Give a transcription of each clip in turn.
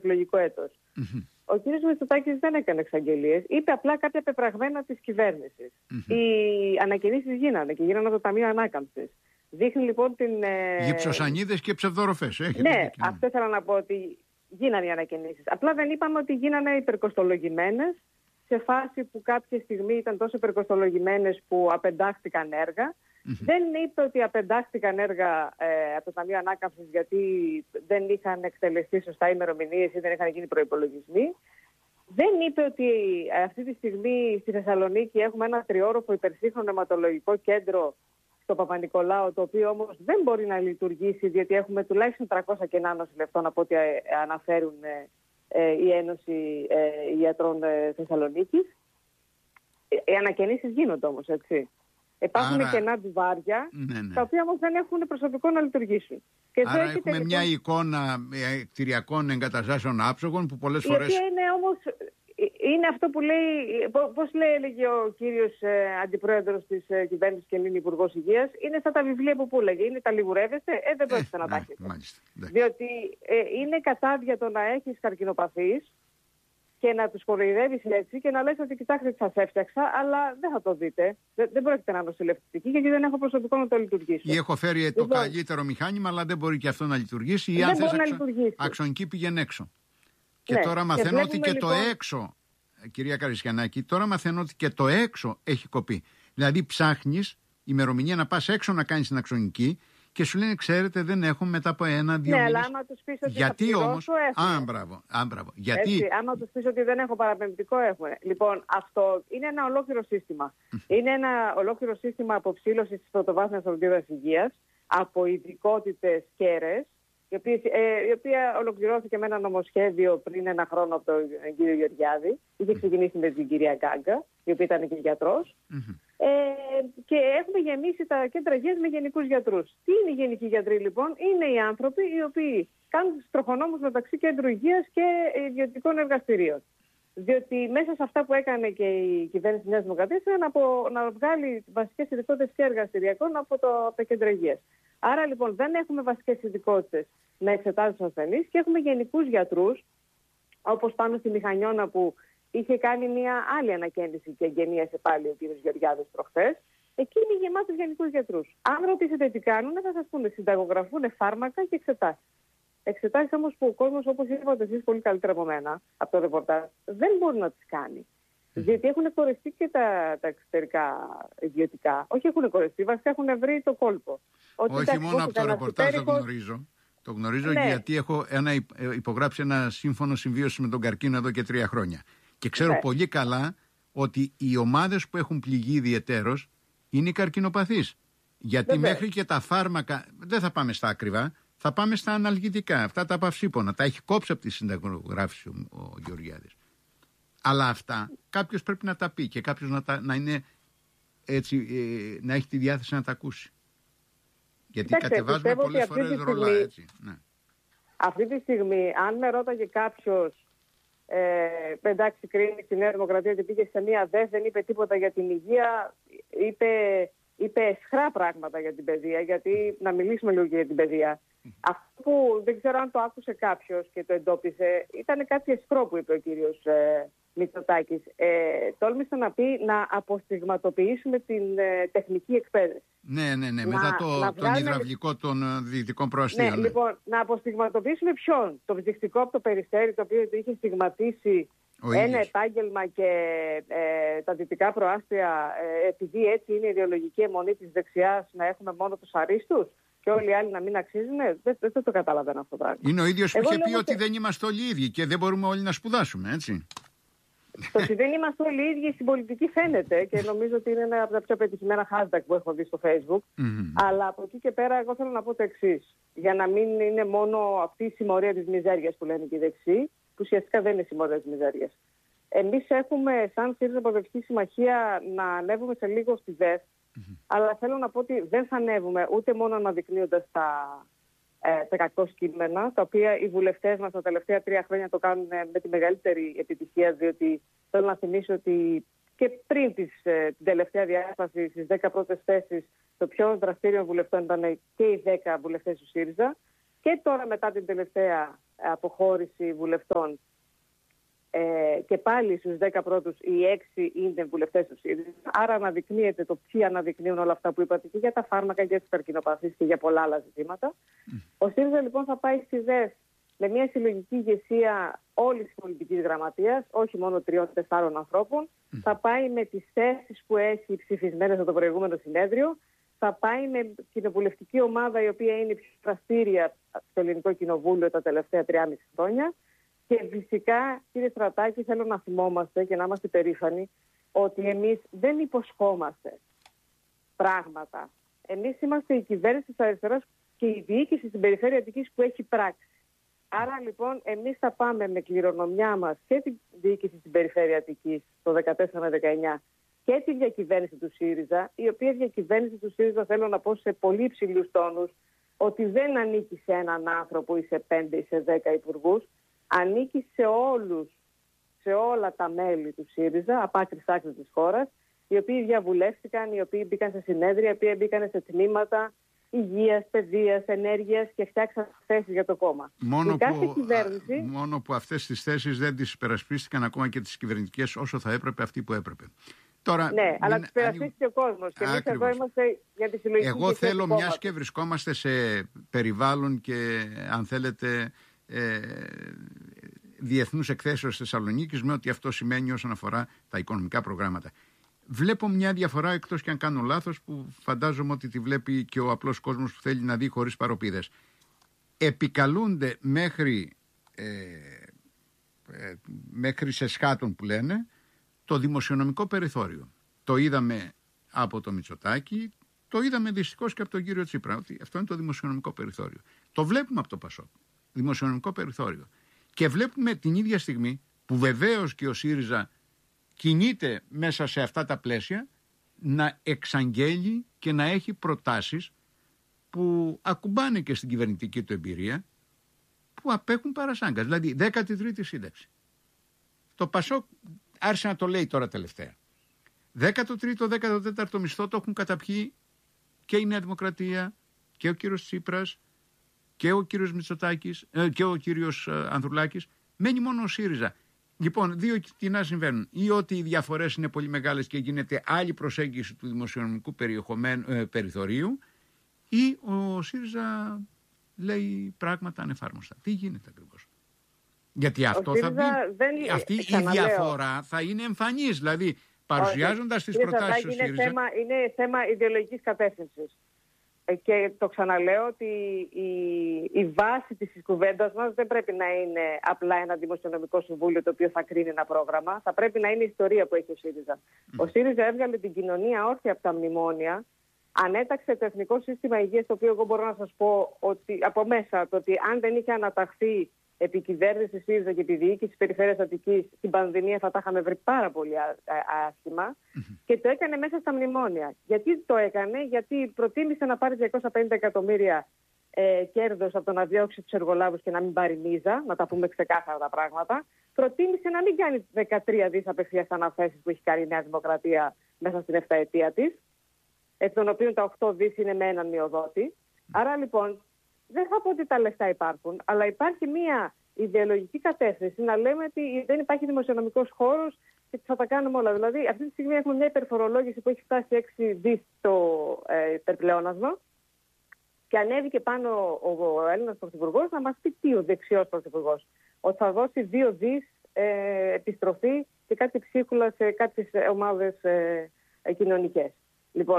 προεκλογικό έτος. Ο κ. Μητσοτάκης δεν έκανε εξαγγελίες, είπε απλά κάποια πεπραγμένα της κυβέρνησης. Οι ανακοινήσεις γίνανε και γίνανε από το Ταμείο Ανάκαμψης. Δείχνει λοιπόν την. Γυψοσανίδες και ψευδοροφές. Ναι, αυτό ήθελα να πω, ότι γίνανε οι ανακοινήσεις. Απλά δεν είπαμε ότι γίνανε υπερκοστολογημένες, σε φάση που κάποια στιγμή ήταν τόσο υπερκοστολογημένες που απεντάχθηκαν έργα. Δεν είπε ότι απεντάχθηκαν έργα από το Ταμείο Ανάκαμψης γιατί δεν είχαν εκτελεστεί σωστά ημερομηνίες ή δεν είχαν γίνει προϋπολογισμοί. Δεν είπε ότι αυτή τη στιγμή στη Θεσσαλονίκη έχουμε ένα τριώροφο υπερσύγχρονο αιματολογικό κέντρο στο Παπα-Νικολάου, το οποίο όμως δεν μπορεί να λειτουργήσει, διότι έχουμε τουλάχιστον 300 κενά νοσηλευτών από ό,τι αναφέρουν η Ένωση Ιατρών Θεσσαλονίκης. Οι ανακαινήσεις γίνονται όμως, έτσι. Υπάρχουν κενά ντουβάρια, τα οποία όμως δεν έχουν προσωπικό να λιουργήσουν. Και άρα έχουμε μια εικόνα κτηριακών εγκαταστάσεων άψογων που πολλές φορές. Η οποία είναι όμως. Είναι αυτό που λέει, πώς έλεγε ο κύριος αντιπρόεδρος της κυβέρνησης και μήνυ υπουργός υγείας, είναι σαν τα βιβλία που έλεγε. Είναι τα λιγουρεύεστε, δεν πρόκειται να τα έχετε. Διότι είναι κατάδια το να έχεις καρκινοπαθείς και να τους κοροϊδεύεις έτσι και να λες ότι κοιτάξτε τι σας έφτιαξα, αλλά δεν θα το δείτε. Δεν πρόκειται να νοσηλευτική γιατί δεν έχω προσωπικό να το λειτουργήσω. Ή έχω φέρει το καλύτερο μηχάνημα, αλλά δεν μπορεί και αυτό να λειτουργήσει. Ή αν θες αξονική πήγαινε έξω. Και τώρα μαθαίνω ότι και το έξω, κυρία Καρισιανάκη, τώρα μαθαίνω ότι και το έξω έχει κοπεί. Δηλαδή ψάχνεις ημερομηνία να πας έξω να κάνεις την αξονική και σου λένε ξέρετε δεν έχουμε μετά από 1-2 μήνες. Ναι, αλλά άμα τους πεις ότι γιατί θα όμως, μπράβο. Γιατί. Έτσι, άμα τους πεις ότι δεν έχω παραπεμπτικό έχουν. Λοιπόν, αυτό είναι ένα ολόκληρο σύστημα. Είναι ένα ολόκληρο σύστημα αποψήλωσης της πρωτοβάθμιας φροντίδας υγείας από ειδικότητες κέρες, η οποία ολοκληρώθηκε με ένα νομοσχέδιο πριν 1 χρόνο από τον κύριο Γεωργιάδη. Είχε ξεκινήσει με την κυρία Γκάγκα, η οποία ήταν και γιατρός. Και έχουμε γεμίσει τα κέντρα υγείας με γενικούς γιατρούς. Τι είναι οι γενικοί γιατροί λοιπόν? Είναι οι άνθρωποι οι οποίοι κάνουν τους τροχονόμους μεταξύ κέντρου υγείας και ιδιωτικών εργαστηρίων. Διότι μέσα σε αυτά που έκανε και η κυβέρνηση της Νέας Δημοκρατίας ήταν να βγάλει βασικές ειδικότητες και εργαστηριακών από τα κέντρα υγείας. Άρα λοιπόν δεν έχουμε βασικές ειδικότητες να εξετάζουν τους ασθενείς και έχουμε γενικούς γιατρούς, όπως πάνω στη Μηχανιώνα που είχε κάνει μια άλλη ανακαίνιση και εγγενίασε πάλι ο κ. Γεωργιάδης προχθές. Εκεί είναι γεμάτος γενικούς γιατρούς. Αν ρωτήσετε τι κάνουν, θα σας πούνε συνταγογραφούν φάρμακα και εξετάσεις. Εξετάσεις όμως που ο κόσμος, όπως είπατε εσείς πολύ καλύτερα από μένα, από το ρεπορτάζ, δεν μπορεί να τις κάνει. Διότι έχουν κορεστεί και τα εξωτερικά ιδιωτικά. Όχι έχουν κορεστεί, βασικά έχουν βρει το κόλπο. Όχι μόνο από το ρεπορτάζ το γνωρίζω. Το γνωρίζω γιατί έχω υπογράψει ένα σύμφωνο συμβίωσης με τον καρκίνο εδώ και 3 χρόνια. Και ξέρω πολύ καλά ότι οι ομάδες που έχουν πληγεί ιδιαιτέρως είναι οι καρκινοπαθείς. Γιατί μέχρι και τα φάρμακα, δεν θα πάμε στα ακριβά, θα πάμε στα αναλγητικά, αυτά τα παυσίπονα. Τα έχει κόψει από τη συνταγογράφηση ο Γεωργιάδης. Αλλά αυτά κάποιος πρέπει να τα πει και κάποιος να είναι έτσι, να έχει τη διάθεση να τα ακούσει. Γιατί κατεβάζουμε πολλές φορές ρολά, έτσι. Ναι. Αυτή τη στιγμή, αν με ρώταγε κάποιος, εντάξει, κρίνει στη Νέα Δημοκρατία ότι πήγε σε μία ΔΕΘ, δεν είπε τίποτα για την υγεία, είπε εσχρά πράγματα για την παιδεία, γιατί να μιλήσουμε λίγο και για την παιδεία. Αυτό που δεν ξέρω αν το άκουσε κάποιος και το εντόπισε, ήταν κάτι εσχρό που είπε ο κύριος Μητσοτάκης. Τόλμησε να πει να αποστιγματοποιήσουμε την τεχνική εκπαίδευση. Ναι. Μετά τον υδραυλικό των δυτικών προαστίων. Ναι, λοιπόν, να αποστιγματοποιήσουμε ποιον? Το ψυχτικό από το Περιστέρι, το οποίο είχε στιγματίσει ένα επάγγελμα και τα δυτικά προάστια, επειδή έτσι είναι η ιδεολογική αιμονή της δεξιάς, να έχουμε μόνο τους αρίστους και όλοι οι άλλοι να μην αξίζουν. Δεν το καταλαβαίνω αυτό το πράγμα. Είναι ο ίδιος που είχε πει ότι δεν είμαστε όλοι ίδιοι και δεν μπορούμε όλοι να σπουδάσουμε, έτσι. Το ότι δεν είμαστε όλοι οι ίδιοι στην πολιτική φαίνεται και νομίζω ότι είναι ένα από τα πιο πετυχημένα hashtag που έχω δει στο Facebook. Αλλά από εκεί και πέρα, εγώ θέλω να πω το εξής. Για να μην είναι μόνο αυτή η συμμορία της μιζέριας που λένε και οι δεξιοί, που ουσιαστικά δεν είναι συμμορία της μιζέριας. Εμείς έχουμε, σαν ΣΥΡΙΖΑ Προοδευτική Συμμαχία, να ανέβουμε σε λίγο στη ΔΕΘ, αλλά θέλω να πω ότι δεν θα ανέβουμε ούτε μόνο αναδεικνύοντας τα κακό κείμενα, τα οποία οι βουλευτές μας τα τελευταία 3 χρόνια το κάνουν με τη μεγαλύτερη επιτυχία, διότι θέλω να θυμίσω ότι και πριν την τελευταία διάσπαση στις 10 πρώτες θέσεις, το πιο δραστήριο βουλευτών ήταν και οι 10 βουλευτές του ΣΥΡΙΖΑ, και τώρα μετά την τελευταία αποχώρηση βουλευτών και πάλι στους 10 πρώτους οι 6 είναι βουλευτές του ΣΥΡΙΖΑ. Άρα αναδεικνύεται το ποιοι αναδεικνύουν όλα αυτά που είπατε και για τα φάρμακα και τις καρκινοπαθήσεις και για πολλά άλλα ζητήματα. Ο ΣΥΡΙΖΑ λοιπόν θα πάει στις ΔΕΣ με μια συλλογική ηγεσία όλης της πολιτικής γραμματείας, όχι μόνο 3-4 ανθρώπων. Θα πάει με τις θέσεις που έχει ψηφισμένες από το προηγούμενο συνέδριο. Θα πάει με κοινοβουλευτική ομάδα η οποία είναι η πιο δραστήρια στο Ελληνικό Κοινοβούλιο τα τελευταία 3,5 χρόνια. Και φυσικά, κύριε Στρατάκη, θέλω να θυμόμαστε και να είμαστε περήφανοι ότι εμείς δεν υποσχόμαστε πράγματα. Εμείς είμαστε η κυβέρνηση της αριστεράς και η διοίκηση στην περιφέρεια Αττικής που έχει πράξει. Άρα λοιπόν εμείς θα πάμε με κληρονομιά μας και την διοίκηση στην περιφέρεια Αττικής το 2014-2019 και τη διακυβέρνηση του ΣΥΡΙΖΑ, η οποία διακυβέρνηση του ΣΥΡΙΖΑ, θέλω να πω σε πολύ υψηλούς τόνους, ότι δεν ανήκει σε έναν άνθρωπο ή σε 5 ή σε 10 υπουργούς, ανήκει σε όλα τα μέλη του ΣΥΡΙΖΑ, από άκρη σ' άκρη της χώρας, οι οποίοι διαβουλεύτηκαν, οι οποίοι μπήκαν σε συνέδρια, οι οποίοι μπήκαν σε τμήματα υγείας, παιδείας, ενέργειας και φτιάξαν θέσεις για το κόμμα. Μόνο που αυτές τις θέσεις δεν τις υπερασπίστηκαν ακόμα και τις κυβερνητικές όσο θα έπρεπε αυτοί που έπρεπε. Τώρα, ναι, αλλά τις υπερασπίστηκε ο κόσμος. Και εμείς εδώ είμαστε για τη συλλογική. Εγώ θέλω, μιας και βρισκόμαστε σε περιβάλλον και αν θέλετε διεθνούς εκθέσεως Θεσσαλονίκης, με ό,τι αυτό σημαίνει όσον αφορά τα οικονομικά προγράμματα. Βλέπω μια διαφορά, εκτός και αν κάνω λάθος, που φαντάζομαι ότι τη βλέπει και ο απλός κόσμος που θέλει να δει χωρίς παροπίδες. Επικαλούνται μέχρι σε σχάτων που λένε το δημοσιονομικό περιθώριο. Το είδαμε από το Μητσοτάκη, το είδαμε δυστυχώς και από τον κύριο Τσίπρα, ότι αυτό είναι το δημοσιονομικό περιθώριο. Το βλέπουμε από το ΠΑΣΟΚ, δημοσιονομικό περιθώριο. Και βλέπουμε την ίδια στιγμή που βεβαίως και ο ΣΥΡΙΖΑ κινείται μέσα σε αυτά τα πλαίσια να εξαγγέλει και να έχει προτάσεις που ακουμπάνε και στην κυβερνητική του εμπειρία, που απέχουν παρασάγκας. Δηλαδή 13η σύνταξη. Το ΠΑΣΟΚ άρχισε να το λέει τώρα τελευταία. 13ο, 14ο μισθό το έχουν καταπιεί και η Νέα Δημοκρατία και ο κύριος Τσίπρας και ο κύριος Μητσοτάκης και ο κύριος Ανδρουλάκης. Μένει μόνο ο ΣΥΡΙΖΑ. Λοιπόν, δύο κοινά συμβαίνουν. Ή ότι οι διαφορές είναι πολύ μεγάλες και γίνεται άλλη προσέγγιση του δημοσιονομικού περιθωρίου, ή ο ΣΥΡΙΖΑ λέει πράγματα ανεφάρμοστα. Τι γίνεται ακριβώς? Γιατί αυτό θα μπει, αυτή η διαφορά θα είναι εμφανής. Δηλαδή, παρουσιάζοντας τις προτάσεις του ΣΥΡΙΖΑ... Είναι θέμα ιδεολογικής κατεύθυνσης. Και το ξαναλέω ότι η βάση της κουβέντας μας δεν πρέπει να είναι απλά ένα δημοσιονομικό συμβούλιο το οποίο θα κρίνει ένα πρόγραμμα. Θα πρέπει να είναι η ιστορία που έχει ο ΣΥΡΙΖΑ. Ο ΣΥΡΙΖΑ έβγαλε την κοινωνία όρθια από τα μνημόνια, ανέταξε το Εθνικό Σύστημα Υγείας, το οποίο εγώ μπορώ να σας πω ότι από μέσα, το ότι αν δεν είχε αναταχθεί επί κυβέρνηση ΣΥΡΙΖΑ και επί διοίκηση της Περιφέρειας Αττικής, την πανδημία θα τα είχαμε βρει πάρα πολύ άσχημα. Και το έκανε μέσα στα μνημόνια. Γιατί το έκανε? Γιατί προτίμησε να πάρει 250 εκατομμύρια κέρδος από το να διώξει τους εργολάβους και να μην πάρει μίζα, να τα πούμε ξεκάθαρα τα πράγματα. Προτίμησε να μην κάνει 13 δις απευθείας αναθέσεις που έχει κάνει η Νέα Δημοκρατία μέσα στην 7ετία της, εκ των οποίων τα 8 δις είναι με έναν μειοδότη. Άρα λοιπόν, δεν θα πω ότι τα λεφτά υπάρχουν, αλλά υπάρχει μια ιδεολογική κατεύθυνση να λέμε ότι δεν υπάρχει δημοσιονομικός χώρος και θα τα κάνουμε όλα. Δηλαδή, αυτή τη στιγμή έχουμε μια υπερφορολόγηση που έχει φτάσει 6 δις το υπερπλεόνασμα και ανέβηκε πάνω ο Έλληνας Πρωθυπουργός να μας πει τι ο δεξιός Πρωθυπουργός. Ότι θα δώσει 2 δις επιστροφή και κάτι ψίχουλα σε κάποιες ομάδες κοινωνικές. Λοιπόν,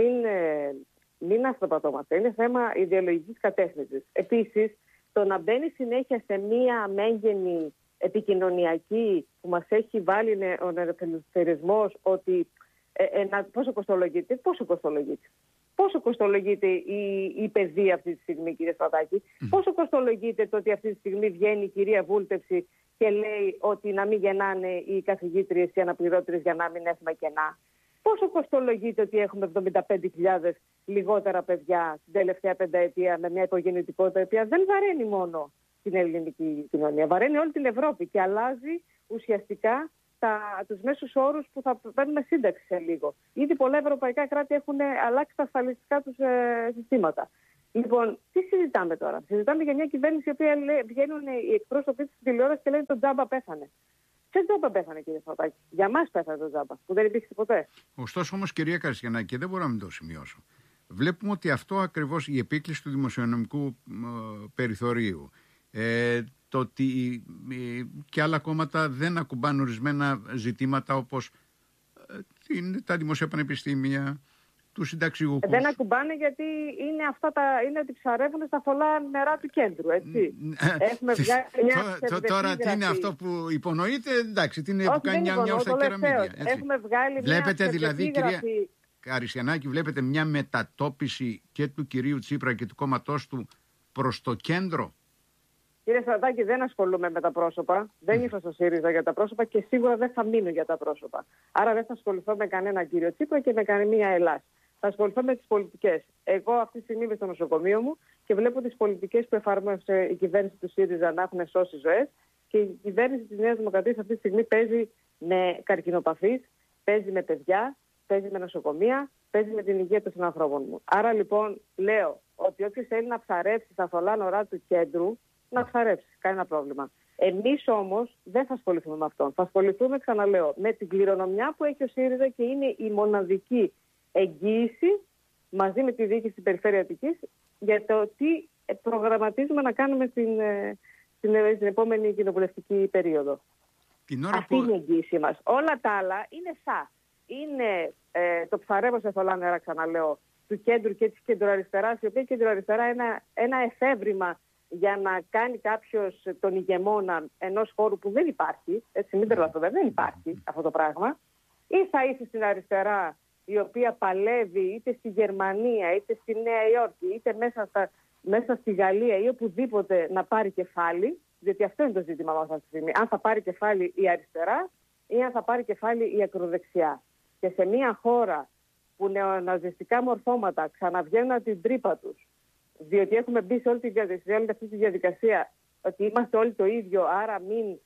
μην αστραπατώμαστε. Είναι θέμα ιδεολογικής κατεύθυνσης. Επίσης, το να μπαίνει συνέχεια σε μία μέγενη επικοινωνιακή που μας έχει βάλει ο νεοφιλελευθερισμός ότι πόσο κοστολογείται. Πόσο κοστολογείται η παιδεία αυτή τη στιγμή, κύριε Στρατάκη? Πόσο κοστολογείται το ότι αυτή τη στιγμή βγαίνει η κυρία Βούλτεψη και λέει ότι να μην γεννάνε οι καθηγήτριες και αναπληρώτριες για να μην έχουμε κενά? Πόσο κοστολογείται ότι έχουμε 75.000 λιγότερα παιδιά την τελευταία πενταετία με μια υπογεννητικότητα η οποία δεν βαραίνει μόνο την ελληνική κοινωνία, βαραίνει όλη την Ευρώπη και αλλάζει ουσιαστικά τους μέσους όρους που θα παίρνουμε σύνταξη σε λίγο. Ήδη πολλά ευρωπαϊκά κράτη έχουν αλλάξει τα ασφαλιστικά τους συστήματα. Λοιπόν, τι συζητάμε τώρα? Συζητάμε για μια κυβέρνηση η οποία βγαίνουν οι εκπρόσωποι της τηλεόρασης και λένε το τζάμπα πέθανε. Σε τζάμπα πέθανε, κύριε Φωτάκη? Για μας πέθανε το τζάμπα, που δεν υπήρξε ποτέ. Ωστόσο όμως, κυρία Καριστιανάκη, και δεν μπορώ να μην το σημειώσω, βλέπουμε ότι αυτό ακριβώς, η επίκληση του δημοσιονομικού περιθωρίου, το ότι και άλλα κόμματα δεν ακουμπάνε ορισμένα ζητήματα όπως τα δημοσία πανεπιστήμια, τους συνταξιούχους. Δεν ακουμπάνε γιατί είναι ότι ψαρεύουν στα φωλά νερά του κέντρου, έτσι. Έχουμε βγάλει μια τώρα τι είναι αυτό που υπονοείτε? Εντάξει, τι είναι που κάνει μια ως τα κεραμίδια. Έχουμε βγάλει βλέπετε δηλαδή, κυρία Καριστιανάκη, βλέπετε μια μετατόπιση και του κυρίου Τσίπρα και του κόμματός του προς το κέντρο? Κύριε Στρατάκη, δεν ασχολούμαι με τα πρόσωπα. Δεν ήρθα στο ΣΥΡΙΖΑ για τα πρόσωπα και σίγουρα δεν θα μείνω για τα πρόσωπα. Άρα δεν θα ασχοληθώ με κανέναν κύριο Τσίπρα και με κανένα Ελλάς. Θα ασχοληθώ με τις πολιτικές. Εγώ αυτή τη στιγμή είμαι στο νοσοκομείο μου και βλέπω τις πολιτικές που εφάρμοσε η κυβέρνηση του ΣΥΡΙΖΑ να έχουν σώσει ζωές, και η κυβέρνηση της Νέας Δημοκρατίας αυτή τη στιγμή παίζει με καρκινοπαθείς, παίζει με παιδιά, παίζει με νοσοκομεία, παίζει με την υγεία των συνανθρώπων μου. Άρα λοιπόν λέω ότι όποιος θέλει να ψαρέψει στα θολά νερά του κέντρου, να ψαρέψει, κανένα πρόβλημα. Εμείς όμως δεν θα ασχοληθούμε με αυτόν. Θα ασχοληθούμε, ξαναλέω, με την κληρονομιά που έχει ο ΣΥΡΙΖΑ και είναι η μοναδική εγγύηση μαζί με τη διοίκηση της Περιφέρειας Αττικής για το τι προγραμματίζουμε να κάνουμε στην επόμενη κοινοβουλευτική περίοδο. Αυτή είναι η εγγύηση μας. Όλα τα άλλα είναι είναι το ψαρεύω σε θολά νερά, ξαναλέω, του κέντρου και της κεντροαριστεράς, η οποία κεντροαριστερά είναι ένα εφεύρημα για να κάνει κάποιος τον ηγεμόνα ενός χώρου που δεν υπάρχει, έτσι μην τρελαθούμε, δεν υπάρχει αυτό το πράγμα, ή θα είσαι στην αριστερά η οποία παλεύει είτε στη Γερμανία, είτε στη Νέα Υόρκη, είτε μέσα στη Γαλλία ή οπουδήποτε να πάρει κεφάλι, διότι αυτό είναι το ζήτημα μας αυτή τη στιγμή, αν θα πάρει κεφάλι η αριστερά ή αν θα πάρει κεφάλι η ακροδεξιά. Και σε μια χώρα που νεοναζιστικά μορφώματα ξαναβγαίνουν από την τρύπα τους, διότι έχουμε μπει σε όλη αυτή τη διαδικασία ότι είμαστε όλοι το ίδιο, άρα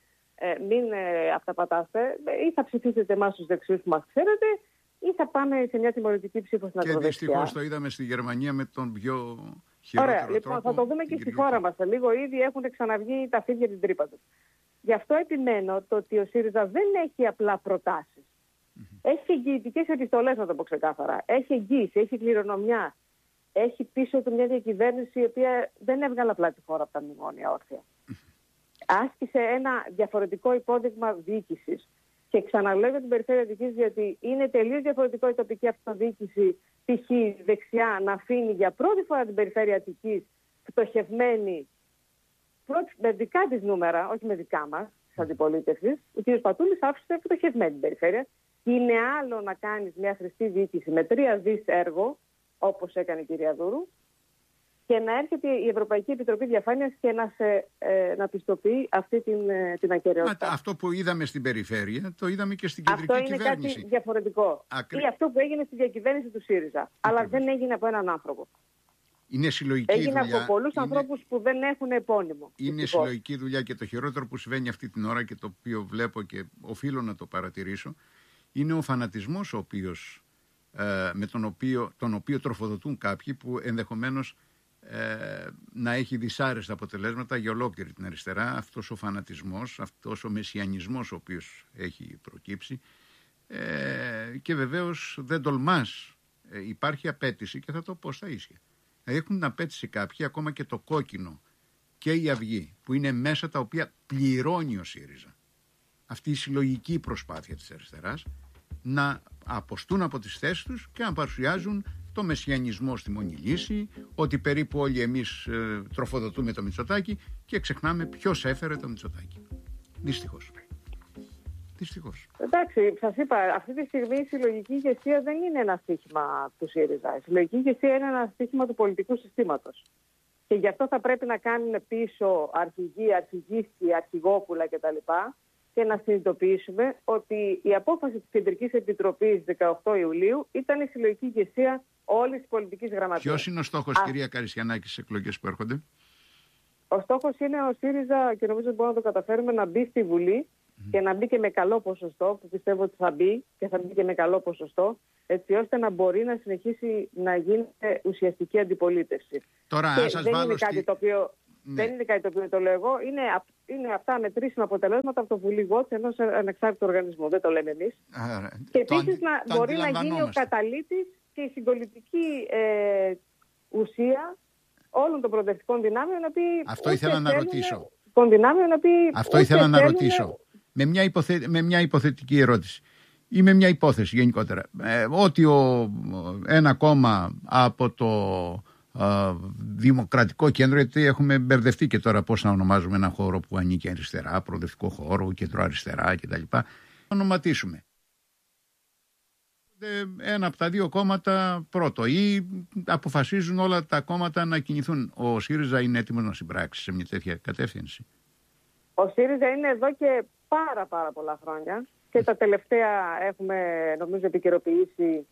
μην αυταπατάστε, ή θα ψηφίσετε εμάς τους δεξιούς που μας ξέρετε, ή θα πάμε σε μια τιμωρητική ψήφο στην ακροδεξιά. Και δυστυχώς το είδαμε στη Γερμανία με τον πιο χειρότερο τρόπο. Ωραία, λοιπόν, θα το δούμε και στη χώρα μας. Σε λίγο ήδη έχουν ξαναβγεί τα φίδια την τρύπα τους. Γι' αυτό επιμένω το ότι ο ΣΥΡΙΖΑ δεν έχει απλά προτάσεις. Έχει εγγυητικές επιστολές, να το πω ξεκάθαρα. Έχει εγγύηση, έχει κληρονομιά. Έχει πίσω του μια διακυβέρνηση η οποία δεν έβγαλε απλά τη χώρα από τα μνημόνια όρθια. Άσκησε ένα διαφορετικό υπόδειγμα διοίκησης. Και ξαναλέω για την Περιφέρεια Αττικής, γιατί είναι τελείως διαφορετικό η τοπική αυτοδιοίκηση, π.χ. δεξιά, να αφήνει για πρώτη φορά την Περιφέρεια Αττικής φτωχευμένη, με δικά της νούμερα, όχι με δικά μας, της αντιπολίτευσης. Ο κ. Πατούλης άφησε φτωχευμένη την περιφέρεια. Και είναι άλλο να κάνεις μια χρηστή διοίκηση με 3 δις έργο, όπως έκανε η κυρία Δούρου, και να έρχεται η Ευρωπαϊκή Επιτροπή Διαφάνειας και να πιστοποιεί αυτή την ακεραιότητα. Αυτό που είδαμε στην περιφέρεια, το είδαμε και στην κεντρική κυβέρνηση. Αυτό είναι κάτι διαφορετικό. Ή αυτό που έγινε στη διακυβέρνηση του ΣΥΡΙΖΑ. Αλλά δεν έγινε από έναν άνθρωπο. Είναι συλλογική έγινε δουλειά. Από πολλούς ανθρώπους που δεν έχουν επώνυμο. Είναι συλλογική δουλειά, και το χειρότερο που συμβαίνει αυτή την ώρα και το οποίο βλέπω και οφείλω να το παρατηρήσω, είναι ο φανατισμός με τον οποίο τροφοδοτούν κάποιοι που ενδεχομένως να έχει δυσάρεστα αποτελέσματα για ολόκληρη την αριστερά. Αυτός ο φανατισμός, αυτός ο μεσιανισμός ο οποίος έχει προκύψει, και βεβαίως δεν τολμάς, υπάρχει απέτηση, και θα το πω στα ίσια. Έχουν την απέτηση κάποιοι, ακόμα και το κόκκινο και η Αυγή, που είναι μέσα τα οποία πληρώνει ο ΣΥΡΙΖΑ, αυτή η συλλογική προσπάθεια της αριστεράς, να αποστούν από τις θέσεις τους και να παρουσιάζουν το μεσιανισμό στη μόνη λύση, ότι περίπου όλοι εμείς τροφοδοτούμε το Μητσοτάκη και ξεχνάμε ποιος έφερε το Μητσοτάκη. Δυστυχώς. Εντάξει, σας είπα, αυτή τη στιγμή η συλλογική ηγεσία δεν είναι ένα στοίχημα του ΣΥΡΙΖΑ. Η συλλογική ηγεσία είναι ένα στοίχημα του πολιτικού συστήματος. Και γι' αυτό θα πρέπει να κάνουν πίσω αρχηγοί, αρχηγίστοι, αρχηγόπουλα κτλ. Και να συνειδητοποιήσουμε ότι η απόφαση της Κεντρικής Επιτροπής 18 Ιουλίου ήταν η συλλογική ηγεσία όλης της πολιτικής γραμματείας. Ποιος είναι ο στόχος, κυρία Καριστιανάκη, στις εκλογές που έρχονται? Ο στόχος είναι ο ΣΥΡΙΖΑ, και νομίζω ότι μπορούμε να το καταφέρουμε, να μπει στη Βουλή και να μπει και με καλό ποσοστό, που πιστεύω ότι θα μπει και θα μπει και με καλό ποσοστό, έτσι ώστε να μπορεί να συνεχίσει να γίνεται ουσιαστική αντιπολίτευση. Τώρα, δεν είναι κάτι το οποίο... Ναι. Δεν είναι κάτι το οποίο το λέω εγώ. Είναι αυτά μετρήσιμα αποτελέσματα από το Βουλή Watch, ενός ανεξάρτητου οργανισμού. Δεν το λέμε εμείς. Και επίσης μπορεί να γίνει ο καταλύτης και η συγκολητική ουσία όλων των προοδευτικών δυνάμεων. Αυτό ήθελα να ρωτήσω. Αυτό ήθελα να ρωτήσω. Με μια υποθετική ερώτηση. Ή με μια υπόθεση γενικότερα. Ότι ένα κόμμα από το Δημοκρατικό Κέντρο, γιατί έχουμε μπερδευτεί και τώρα πώς να ονομάζουμε ένα χώρο που ανήκει αριστερά, προοδευτικό χώρο, κεντροαριστερά κτλ. Ονοματίσουμε ένα από τα δύο κόμματα πρώτο, ή αποφασίζουν όλα τα κόμματα να κινηθούν. Ο ΣΥΡΙΖΑ είναι έτοιμος να συμπράξει σε μια τέτοια κατεύθυνση? Ο ΣΥΡΙΖΑ είναι εδώ και πάρα πολλά χρόνια και τα τελευταία έχουμε, νομίζω, επικαιροποιήσει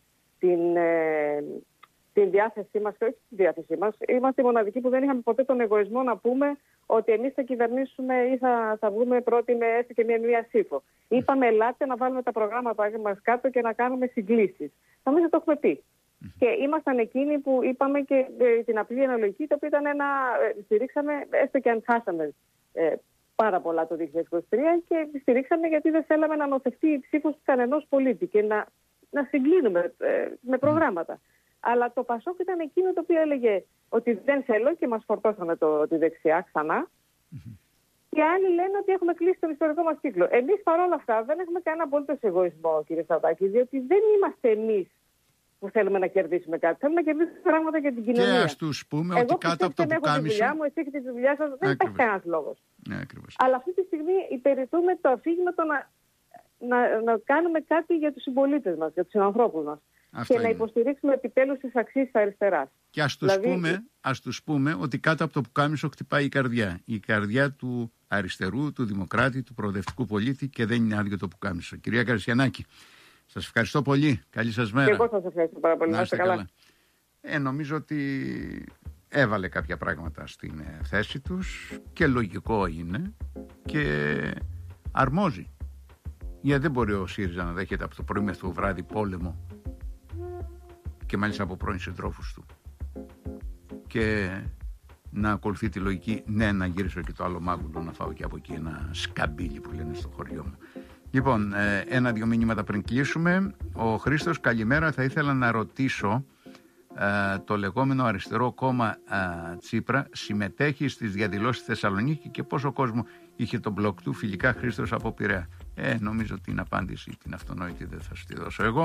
την διάθεσή μας και όχι τη διάθεσή μας. Είμαστε οι μοναδικοί που δεν είχαμε ποτέ τον εγωισμό να πούμε ότι εμείς θα κυβερνήσουμε ή θα βγούμε πρώτοι με έστω και μία ψήφο. Είπαμε, ελάτε να βάλουμε τα προγράμματα μας κάτω και να κάνουμε συγκλήσεις. Νομίζω το έχουμε πει. Και ήμασταν εκείνοι που είπαμε και την απλή αναλογική, το οποίο ήταν στηρίξαμε, έστω και αν χάσαμε πάρα πολλά το 2023, και στηρίξαμε γιατί δεν θέλαμε να νοθευτεί η ψήφος του κανενός πολίτη και να συγκλίνουμε με προγράμματα. Αλλά το Πασόκ ήταν εκείνο το οποίο έλεγε ότι δεν θέλω και μας φορτώσανε τη δεξιά ξανά. Και άλλοι λένε ότι έχουμε κλείσει τον ιστορικό μας κύκλο. Εμείς παρόλα αυτά δεν έχουμε κανένα απολύτως εγωισμό, κύριε Σταυράκη, διότι δεν είμαστε εμείς που θέλουμε να κερδίσουμε κάτι. Θέλουμε να κερδίσουμε πράγματα για την κοινωνία. Και ας τους πούμε ότι κάτω από το πουκάμισο... Εγώ έχω τη δουλειά μου, εσύ έχετε τη δουλειά σας, δεν υπάρχει κανένας λόγος. Αλλά αυτή τη στιγμή υπηρετούμε το αφήγημα να κάνουμε κάτι για τους συμπολίτες μας, για τους συνανθρώπους μας. Αυτό και είναι. Να υποστηρίξουμε επιτέλους τις αξίες της αριστεράς. Και ας τους πούμε ότι κάτω από το πουκάμισο χτυπάει η καρδιά. Η καρδιά του αριστερού, του δημοκράτη, του προοδευτικού πολίτη, και δεν είναι άδειο το πουκάμισο. Κυρία Καρισιανάκη, σας ευχαριστώ πολύ. Καλή σας μέρα. Και εγώ σας ευχαριστώ πάρα πολύ. Να είστε καλά. Νομίζω ότι έβαλε κάποια πράγματα στην θέση τους και λογικό είναι και αρμόζει. Γιατί δεν μπορεί ο ΣΥΡΙΖΑ να δέχεται από το πρωί μέχρι το βράδυ πόλεμο, και μάλιστα από πρώην συντρόφους του, και να ακολουθεί τη λογική να γυρίσω και το άλλο μάγουλο να φάω και από εκεί ένα σκαμπίλι που λένε στο χωριό μου. Λοιπόν, ένα-δυο μηνύματα πριν κλείσουμε. Ο Χρήστος, καλημέρα. Θα ήθελα να ρωτήσω, το λεγόμενο αριστερό κόμμα Τσίπρα συμμετέχει στις διαδηλώσεις στη Θεσσαλονίκη και πόσο κόσμο είχε το μπλοκ του? Φιλικά, Χρήστος από Πειραιά. Νομίζω την απάντηση την αυτονόητη δεν θα σου τη δώσω εγώ.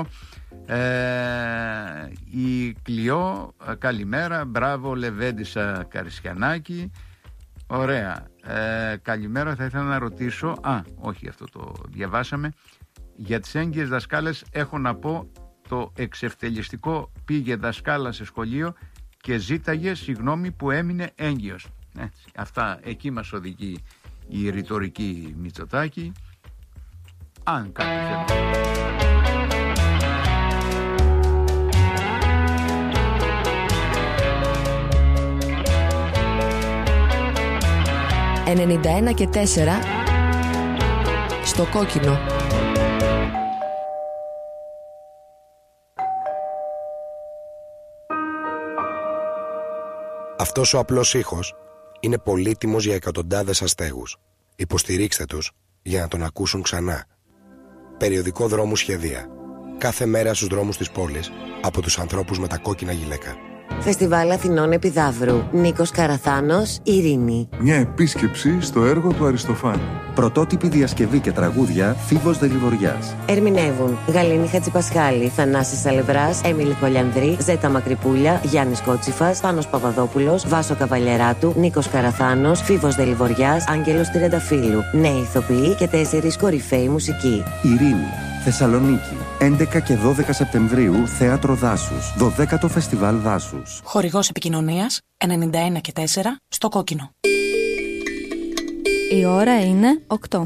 Η Κλειό, καλημέρα. Μπράβο Λεβέντισσα Καρισιανάκη. Ωραία. Καλημέρα, θα ήθελα να ρωτήσω, όχι, αυτό το διαβάσαμε, για τις έγκυες δασκάλες έχω να πω, το εξευτελιστικό πήγε δασκάλα σε σχολείο και ζήταγε συγγνώμη που έμεινε έγκυος. Αυτά, εκεί μας οδηγεί η ρητορική Μητσοτάκη. Αν κάτι θέλει. 91 και 4 στο κόκκινο. Αυτός ο απλός ήχος είναι πολύτιμος για εκατοντάδες αστέγους. Υποστηρίξτε τους για να τον ακούσουν ξανά. Περιοδικό Δρόμου Σχεδία. Κάθε μέρα στους δρόμους της πόλης από τους ανθρώπους με τα κόκκινα γυλαίκα. Φεστιβάλ Αθηνών Επιδαύρου. Νίκος Καραθάνος, Ειρήνη. Μια επίσκεψη στο έργο του Αριστοφάνη. Πρωτότυπη διασκευή και τραγούδια Φίβος Δελιβοριάς. Ερμηνεύουν Γαλήνη Χατζηπασχάλη, Θανάσης Αλευράς, Έμιλη Κολιανδρή, Ζέτα Μακρυπούλια, Γιάννης Κότσιφας, Πάνος Παπαδόπουλος, Βάσο Καβαλιεράτου, Νίκος Καραθάνος, Φίβος Δελιβοριάς, Άγγελος Τριανταφύλου. Νέοι ηθοποιοί και 4 κορυφαίοι μουσικοί. Ειρήνη, Θεσσαλονίκη. 11 και 12 Σεπτεμβρίου, Θέατρο Δάσους. 12ο Φεστιβάλ Δάσους. Χορηγός επικοινωνίας 91 και 4 στο κόκκινο. Η ώρα είναι 8.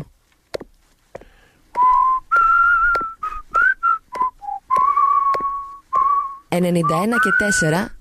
«91 και 4